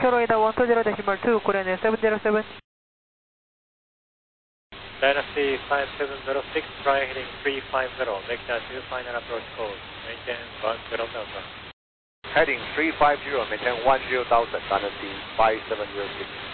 Radar 120.2, Korean Air 707. Dynasty 5706, try heading 350, make that 2 final approach code, maintain 10,000. Heading 350, maintain 10,000, Dynasty 5706.